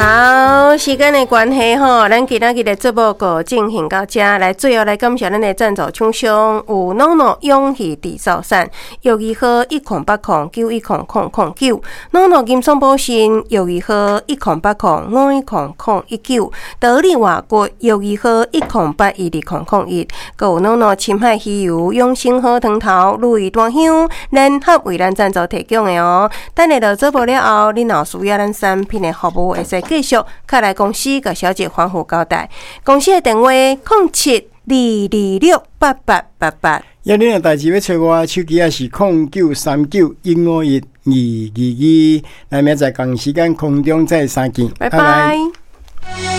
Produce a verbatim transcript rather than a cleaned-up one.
好，时间的关系吼，咱今仔日的节目就进行到这，来最后来感谢咱的赞助厂商有 NONO 勇气地扫伞，药语号一空八空九一空空空九 ，NONO 金松保险药语号一空八空五一空空一九，得力外国药语号一空八一二空空一，还有 NONO 深海鱼油永兴好汤头如意大香联合为咱赞助提供的哦。等下到节目了后，恁若需要咱产品的服务，会使继续开来公司甲小姐反复交代。公司的电话零七二二六八八八八。 要恁有代志要找我，手机也是零九三九一五一二二二。咱明仔载同时间空中再相见， 拜拜。